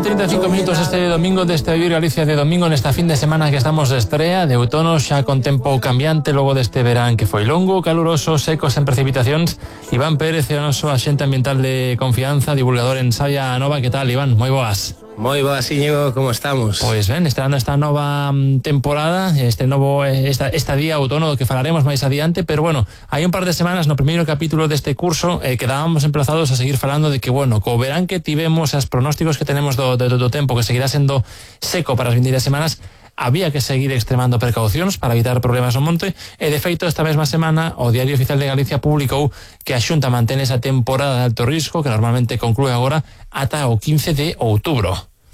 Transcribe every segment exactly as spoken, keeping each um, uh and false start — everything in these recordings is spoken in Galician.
treinta e cinco minutos este domingo deste Vivir Galicia de domingo nesta fin de semana que estamos de estrea de outono xa con tempo cambiante logo deste verán que foi longo, caluroso, seco, sen precipitacións. Iván Pérez é o noso axente ambiental de confianza, divulgador en Sabia Nova. Que tal, Iván? Moi boas. Moi boas, Íñigo, como estamos? Pois ben, estrenando esta nova temporada, este novo esta, esta día outono do que falaremos máis adiante, pero bueno, hai un par de semanas no primeiro capítulo deste curso eh, quedábamos emplazados a seguir falando de que, bueno, co verán que tivemos, as pronósticos que tenemos do, do, do tempo que seguirá sendo seco para as vindeiras semanas, había que seguir extremando precaucións para evitar problemas no monte e, de feito, esta mesma semana o Diario Oficial de Galicia publicou que a Xunta mantén esa temporada de alto risco que normalmente conclúe agora ata o quince de outubro.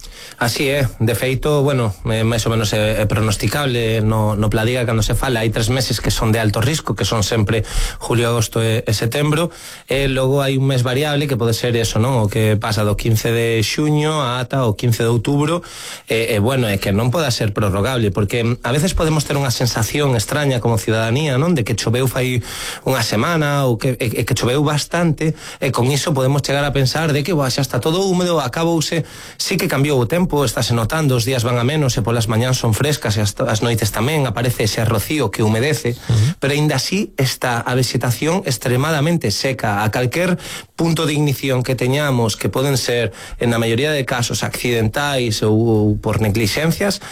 Así é, de feito, bueno, é máis ou menos é, é pronosticable no, no Pladiga cando se fala, hai tres meses que son de alto risco, que son sempre julio, agosto e, e setembro, e logo hai un mes variable que pode ser eso, non? O que pasa do quince de xuño ata o quince de outubro, e, e bueno, é que non poda ser prorrogable, porque a veces podemos ter unha sensación extraña como ciudadanía, non? De que choveu fai unha semana ou que, e, e que choveu bastante, e con iso podemos chegar a pensar de que, boa, xa está todo húmedo, acabouse, sí que cambiou o tempo, estáse notando, os días van a menos e polas mañáns son frescas e as, as noites tamén, aparece ese rocío que humedece, uh-huh. Pero aínda así está a vegetación extremadamente seca. A calquer punto de ignición que teñamos, que poden ser, en a maioría de casos, accidentais ou, ou por neglixencias,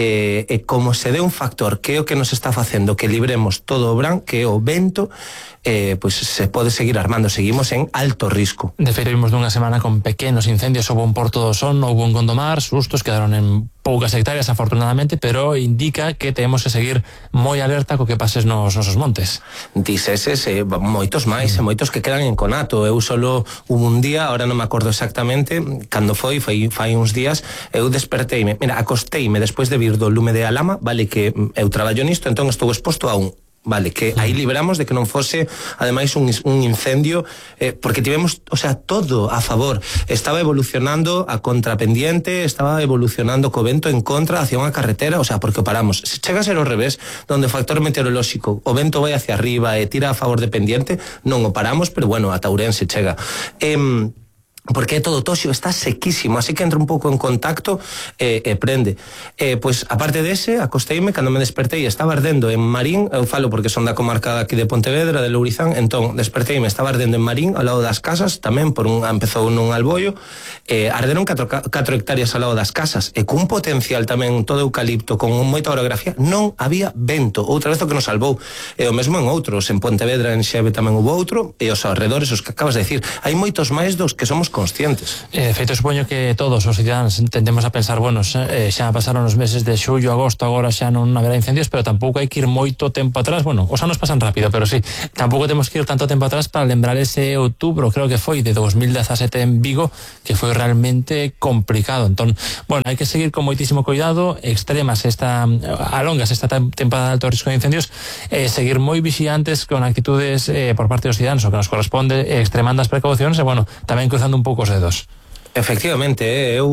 e eh, eh, como se dé un factor que é o que nos está facendo que libremos todo o brán, que é o vento, eh, pois pues se pode seguir armando, seguimos en alto risco. De feito, vimos dunha semana con pequenos incendios, houve un Porto do Son, houve un Gondomar, sustos, quedaron en poucas hectáreas afortunadamente, pero indica que temos que seguir moi alerta co que pases nos nosos montes. Diceses, eh, moitos máis, mm. e moitos que quedan en conato. Eu solo hubo un día, ahora non me acordo exactamente cando foi, foi fai uns días, eu desperteime, mira, acosteime despois de vir do lume de Alama, vale, que eu traballo nisto, entón estou exposto a un Vale, que aí libramos de que non fose ademais un, un incendio, eh, porque tivemos, o sea, todo a favor. Estaba evolucionando a contrapendiente, estaba evolucionando co vento en contra hacia unha carretera, o sea, porque o paramos. Se chega a ser ao revés, donde o factor meteorolóxico, o vento vai hacia arriba e tira a favor de pendiente, non o paramos, pero bueno, ata Ourense chega. Eh, porque é todo toxo, está sequísimo, así que entra un pouco en contacto e, e prende. E, pois, aparte dese, acosteime, cando me despertei, estaba ardendo en Marín, eu falo porque son da comarca aquí de Pontevedra, de Lourizán, entón, desperteime, estaba ardendo en Marín, ao lado das casas, tamén, por un, empezou nun alboio, e arderon catro hectáreas ao lado das casas, e cun potencial tamén todo eucalipto, con moita orografía, non había vento, outra vez o que nos salvou, e o mesmo en outros, en Pontevedra, en Xeve tamén hubo outro, e os arredores, os que acabas de decir, hai moitos máis dos que somos conscientes. Eh, de feito, supoño que todos os cidadáns tendemos a pensar, bueno, eh, xa pasaron os meses de xullo, agosto, agora xa non haberá incendios, pero tampouco hai que ir moito tempo atrás. Bueno, os anos pasan rápido, pero sí, tampouco temos que ir tanto tempo atrás para lembrar ese outubro, creo que foi de dos mil dezasete en Vigo, que foi realmente complicado. Entón, bueno, hai que seguir con moitísimo cuidado, extremas esta, alongas esta temporada de alto risco de incendios, eh, seguir moi vixiantes con actitudes eh, por parte dos cidadáns, o que nos corresponde, eh, extremando as precaucións, e bueno, tamén cruzando un pouco os dedos. Efectivamente,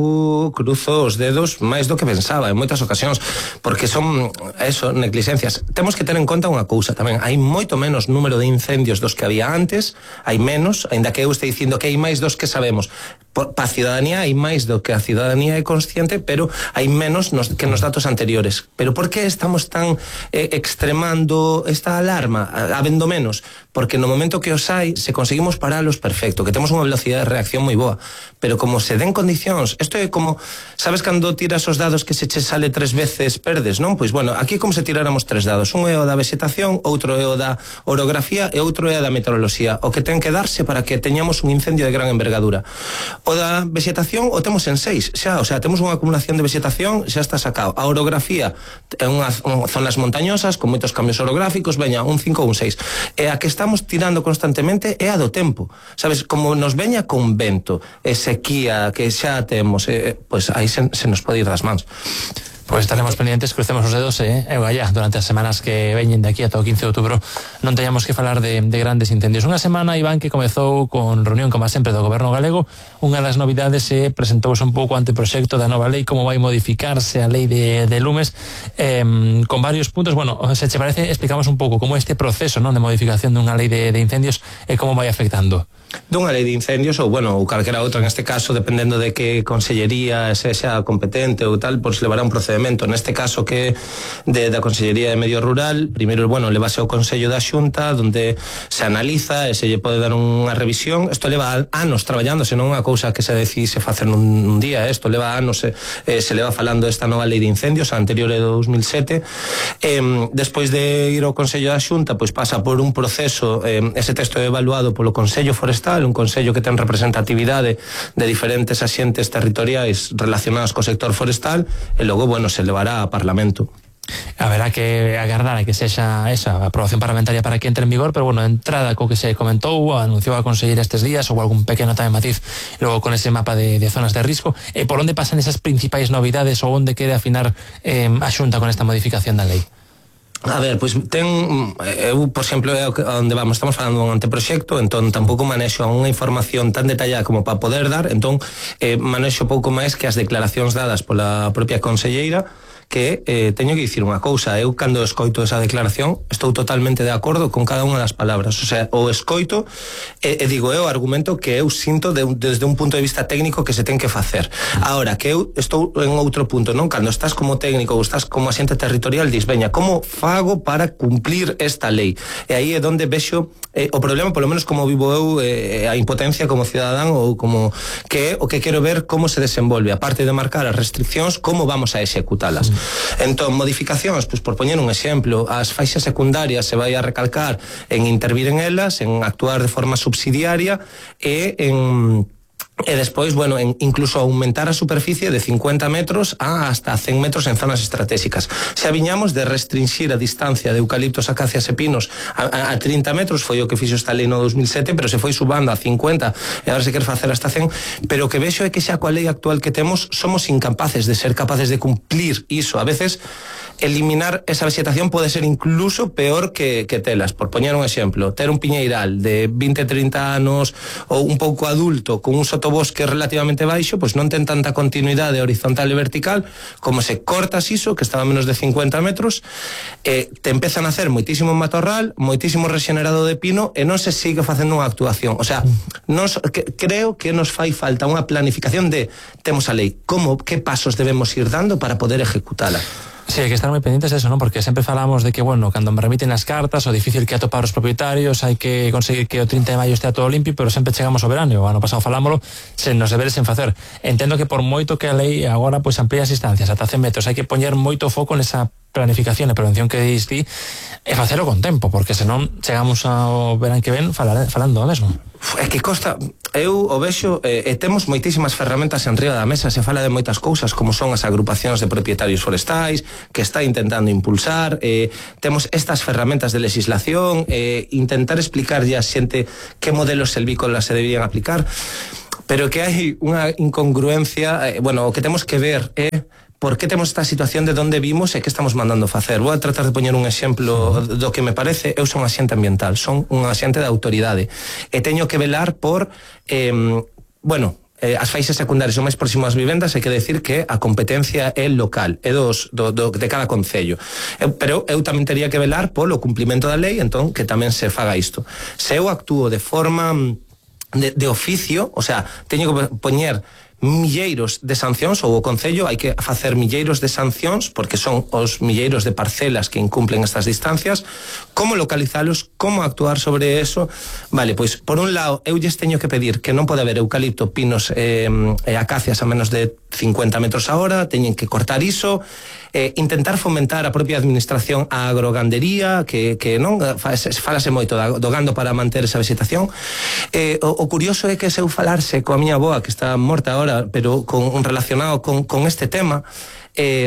eu cruzo os dedos máis do que pensaba en moitas ocasións, porque son eso, negligencias. Temos que ter en conta unha cousa tamén, hai moito menos número de incendios dos que había antes, hai menos, aínda que eu este dicindo que hai máis dos que sabemos. Pa a ciudadanía hai máis do que a ciudadanía é consciente, pero hai menos nos, que nos datos anteriores. Pero por que estamos tan eh, extremando esta alarma, habendo menos? Porque no momento que os hai, se conseguimos paralos, perfecto, que temos unha velocidade de reacción moi boa, pero como se den condicións, isto é como, sabes cando tiras os dados que se che sale tres veces perdes, non? Pois bueno, aquí é como se tiráramos tres dados, un é o da vegetación, outro é o da orografía e outro é a da meteoroloxía, o que ten que darse para que teñamos un incendio de gran envergadura. O da vegetación o temos en seis, xa, o sea, temos unha acumulación de vegetación, xa está sacado. A orografía é unhas zonas montañosas con moitos cambios orográficos, veña, un cinco ou un seis. E a que estamos tirando constantemente é a do tempo. Sabes, como nos veña con vento e sequía que xa temos, eh, pois aí se, se nos pode ir das mans. Pois estaremos pendientes, crucemos os dedos e eh? allá, durante as semanas que veñen de aquí ata o quince de outubro non teñamos que falar de, de grandes incendios. Unha semana, Iván, que comezou con reunión, como sempre, do Goberno galego. Unha das novidades se presentouse un pouco ante o proxecto da nova lei, como vai modificarse a lei de, de lumes, eh, con varios puntos. Bueno, se che parece, explicamos un pouco como este proceso, non, de modificación dunha lei de, de incendios e como vai afectando. Dunha lei de incendios ou, bueno, ou calquera outra, neste caso, dependendo de que consellería sexa competente ou tal, pois levará un procedimento. Neste caso que de, da Consellería de Medio Rural, primeiro, bueno, levase ao Consello da Xunta, donde se analiza e se lle pode dar unha revisión. Isto leva anos traballándose, non é unha cousa que se decise facer nun día, isto leva anos, eh, se leva falando desta nova lei de incendios, a anterior é do dos mil sete. Eh, despois de ir ao Consello da Xunta, pois pasa por un proceso, eh, ese texto é evaluado polo Consello Forestal, un consello que ten representatividade de diferentes axentes territoriais relacionados co sector forestal, e logo, bueno, se levará a Parlamento. Haberá que agardar a que sexa esa aprobación parlamentaria para que entre en vigor, pero bueno, entrada co que se comentou, anunciou a conseguir estes días, ou algún pequeno tamén matiz logo con ese mapa de, de zonas de risco. E por onde pasan esas principais novidades ou onde quere afinar eh, a Xunta con esta modificación da lei? A ver, pois ten, eu, por exemplo, é onde vamos, estamos falando dun anteproxecto, entón tampouco manexo unha información tan detallada como para poder dar, entón eh, manexo pouco máis que as declaracións dadas pola propia conselleira, que eh, teño que dicir unha cousa, eu cando escoito esa declaración estou totalmente de acordo con cada unha das palabras, o sea, o escoito e, e digo eu o argumento que eu sinto de, desde un punto de vista técnico que se ten que facer. Ahora, que eu estou en outro punto, non? Cando estás como técnico ou estás como axente territorial, dis, veña, como fago para cumplir esta lei? E aí é onde vexo eh, o problema, polo menos como vivo eu, eh, a impotencia como cidadán, ou como que é o que quero ver como se desenvolve, aparte de marcar as restriccións, como vamos a executalas. Mm. Entón, modificacións, pois por poñer un exemplo, as faixas secundarias se vai a recalcar en intervir en elas, en actuar de forma subsidiaria e en... E despois, bueno, en, incluso aumentar a superficie de cincuenta metros a hasta cen metros en zonas estratégicas. Se aviñamos de restringir a distancia de eucaliptos, acacias e pinos a, a, a trinta metros, foi o que fixo esta lei no dos mil sete, pero se foi subando a cincuenta e agora se quer facer hasta cen, pero o que vexo é que xa coa lei actual que temos somos incapaces de ser capaces de cumplir iso. A veces eliminar esa vegetación pode ser incluso peor que, que telas. Por poñer un exemplo, ter un piñeiral de vinte, trinta anos ou un pouco adulto con un sotobosque relativamente baixo, pois non ten tanta continuidade horizontal e vertical, como se cortas iso, que estaba a menos de cincuenta metros, eh, te empezan a hacer moitísimo matorral, moitísimo rexenerado de pino e non se sigue facendo unha actuación. O sea, nos, que, creo que nos fai falta unha planificación de, temos a lei, como, que pasos debemos ir dando para poder ejecutala. Sí, hai que estar moi pendientes de eso, non? Porque sempre falamos de que, bueno, cando me remiten as cartas, o difícil que é atopar os propietarios, hai que conseguir que o trinta de maio estea todo limpio, pero sempre chegamos ao verano, o ano pasado falámoslo, sen nos deberes en facer. Entendo que por moito que a lei agora pois amplía as distancias ata cen metros, hai que poñer moito foco nesa planificación e prevención que dis ti e facelo con tempo, porque senón chegamos ao verán que ven falar, falando o mesmo. É que costa, eu o vexo eh, e temos moitísimas ferramentas en riba da mesa, se fala de moitas cousas como son as agrupacións de propietarios forestais que está intentando impulsar, eh, temos estas ferramentas de legislación, eh, intentar explicarlle a xente que modelos silvícolas se deberían aplicar, pero que hai unha incongruencia, eh, bueno, o que temos que ver é eh, por que temos esta situación de onde vimos e que estamos mandando facer. Vou a tratar de poñer un exemplo do que me parece. Eu son axente ambiental, son un axente da autoridade e teño que velar por eh, bueno, eh, as faixas secundarias o máis próximo ás vivendas. Hai que decir que a competencia é local, é dos, do, do, de cada concello, eu, pero eu tamén tería que velar polo cumplimento da lei, entón que tamén se faga isto. Se eu actúo de forma de, de oficio, o sea, teño que poñer milleiros de sancións, ou o Concello hai que facer milleiros de sancións porque son os milleiros de parcelas que incumplen estas distancias. Como localizalos, como actuar sobre eso? Vale, pois por un lado eu lles teño que pedir que non pode haber eucalipto, pinos e eh, acacias a menos de cincuenta metros a hora, teñen que cortar iso, eh, intentar fomentar a propia administración a agrogandería, que, que non falase moito do gando para manter esa vegetación. Eh, o, o curioso é que se eu falarse coa miña avoa, que está morta agora, pero con, relacionado con, con este tema, eh,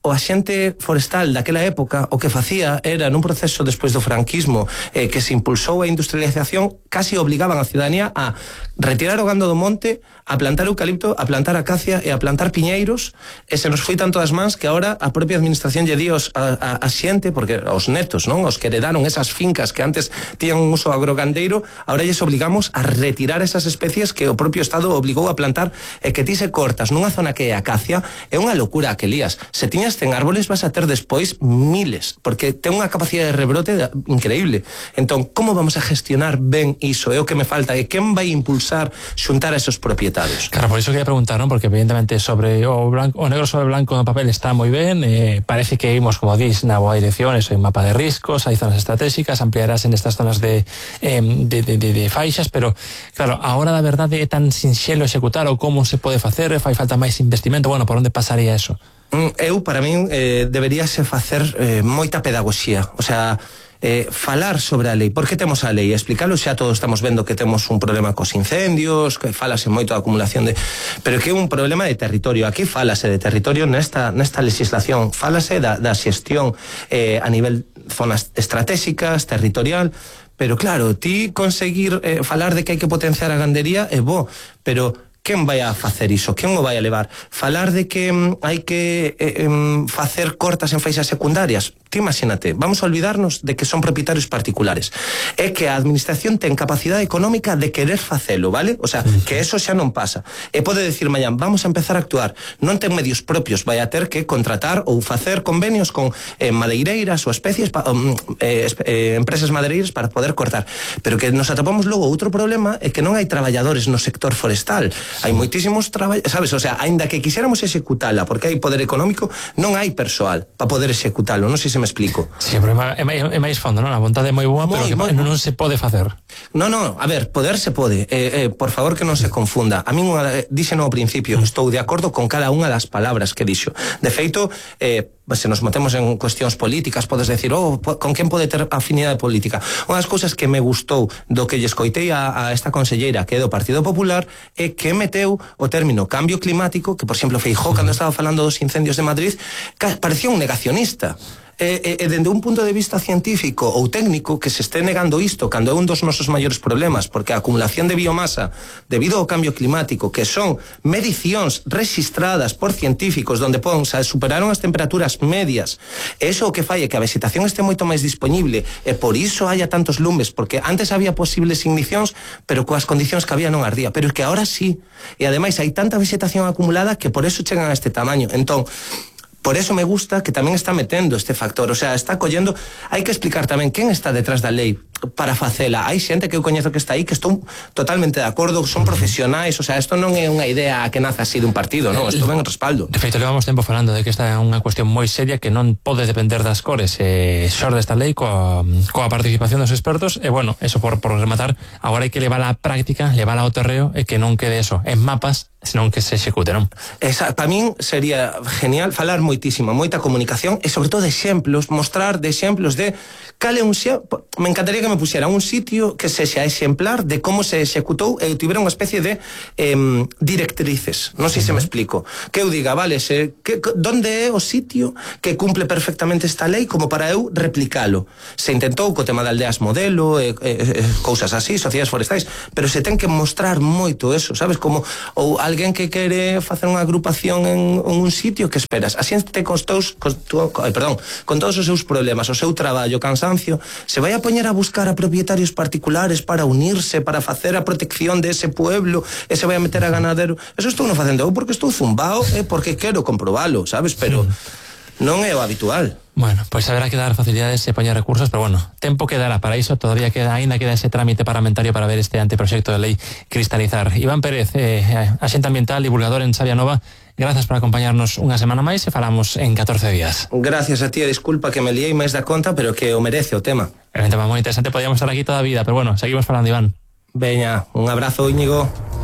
o axente forestal daquela época o que facía era, nun proceso despois do franquismo eh, que se impulsou a industrialización, casi obligaban a ciudadanía a retirar o gando do monte, a plantar eucalipto, a plantar acacia e a plantar piñeiros, e se nos foi tanto das mans que agora a propia administración lle di a, a, a xente, porque os netos, non, os que heredaron esas fincas que antes tiñan un uso agrogandeiro, agora lles obligamos a retirar esas especies que o propio Estado obligou a plantar, e que ti se cortas nunha zona que é acacia, é unha locura que lías. Se tiñas cen árboles vas a ter despois miles, porque ten unha capacidade de rebrote de, increíble. Entón, como vamos a gestionar ben iso? É o que me falta, e quen vai impulsar xuntar a esos propietarios? Claro, por iso quería preguntar, non? Porque evidentemente sobre o, blanco, o negro sobre blanco no papel está moi ben, eh, parece que imos, como dis, na boa dirección, eso, hai mapa de riscos, hai zonas estratégicas, ampliarás en estas zonas de, eh, de, de, de, de faixas, pero claro, a hora da verdade é tan sinxelo executar, ou como se pode facer, fai falta máis investimento, bueno, por onde pasaría eso? Eu, para min, eh, deberíase facer eh, moita pedagogía, o sea, eh, falar sobre a lei. Por que temos a lei? Explicarlo, xa todos estamos vendo que temos un problema cos incendios, que falase moito da acumulación de... Pero que é un problema de territorio. Aquí falase de territorio nesta, nesta legislación, falase da, da xestión eh, a nivel zonas estratégicas, territorial, pero claro, ti conseguir eh, falar de que hai que potenciar a gandería é bo, pero... quen vai a facer iso? Quen o vai a levar? Falar de que mm, hai que eh, eh, facer cortas en faixas secundarias? Ti imagínate, vamos a olvidarnos de que son propietarios particulares. É que a administración ten capacidade económica de querer facelo, vale? O sea, que eso xa non pasa. E pode decir mañán, vamos a empezar a actuar. Non ten medios propios, vai a ter que contratar ou facer convenios con eh, madeireiras ou especies, pa, um, eh, eh, empresas madeireiras para poder cortar. Pero que nos atopamos logo outro problema é que non hai traballadores no sector forestal. Hai moitísimos traballos, sabes, o sea, aínda que quixéramos executala, porque hai poder económico, non hai persoal para poder executalo, non sei se me explico. Sí, o problema é, é, é máis fondo, non? A vontade é moi boa, pero que moi, non, non se pode facer. Non, non, a ver, poder se pode, eh, eh, por favor que non se confunda. A min, eh, dixeno ao principio, estou de acordo con cada unha das palabras que dixo. De feito, eh, se nos metemos en cuestións políticas, podes decir, oh, con quen pode ter afinidade política? Unha das cousas que me gustou do que lle escoitei a, a esta conselleira que é do Partido Popular é que meteu o término cambio climático, que por exemplo Feijóo cando estaba falando dos incendios de Madrid parecía un negacionista. E, e, e dende un punto de vista científico ou técnico que se este negando isto cando é un dos nosos maiores problemas, porque a acumulación de biomasa debido ao cambio climático, que son medicións registradas por científicos donde pon, xa superaron as temperaturas medias, e iso o que fai é que a vegetación este moito máis disponible e por iso haya tantos lumes, porque antes había posibles ignicións pero coas condicións que había non ardía, pero é que ahora sí, e ademais hai tanta vegetación acumulada que por eso chegan a este tamaño. Entón, por eso me gusta que tamén está metendo este factor, o sea, está collendo, hai que explicar tamén quen está detrás da lei para facela. Hai xente que eu coñezo que está aí que estou totalmente de acordo, son profesionais, o sea, isto non é unha idea que nace así dun partido, non, isto ven respaldo. De feito, levamos tempo falando de que esta é unha cuestión moi seria que non pode depender das cores, eh, xorde esta lei coa, coa participación dos expertos, e bueno, eso por, por rematar, agora hai que levar a práctica, levar ao terreo, e que non quede eso en mapas, senón que se execute, non? Esa, para min sería genial falar moitísimo, moita comunicación e sobre todo de exemplos, mostrar de exemplos de cal é un xeo, me encantaría que me pusiera un sitio que sexa exemplar de como se executou e tivera unha especie de eh, directrices, non sei se me explico, que eu diga, vale, se, que, donde é o sitio que cumple perfectamente esta lei como para eu replicalo. Se intentou co tema de aldeas modelo e, e, e cousas así, sociedades forestais, pero se ten que mostrar moito eso, sabes, como ou alguén que quere facer unha agrupación en, en un sitio, que esperas? A xente con todos, con, eh, perdón, con todos os seus problemas, o seu traballo, cansancio, se vai a poñer a buscar a propietarios particulares para unirse, para facer a protección de ese pueblo, e se vai a meter a ganadero. Eso estou non facendo eu porque estou zumbao e porque quero comprobalo, sabes? Pero non é o habitual. Bueno, pois pues haberá que dar facilidades e poñer recursos, pero bueno, tempo quedará para iso, todavía queda, ainda queda ese trámite parlamentario para ver este anteproxecto de lei cristalizar. Iván Pérez, eh, axente ambiental, divulgador en Sabia Nova, grazas por acompañarnos unha semana máis e falamos en catorce días. Gracias a ti, disculpa que me liei máis da conta, pero que o merece o tema. É un tema moi interesante, podíamos estar aquí toda a vida, pero bueno, seguimos falando, Iván. Veña, un abrazo, Íñigo.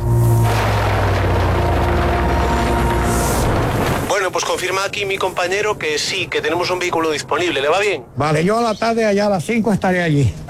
Pues confirma aquí mi compañero que sí, que tenemos un vehículo disponible. ¿Le va bien? Vale, yo a la tarde allá a las cinco estaré allí.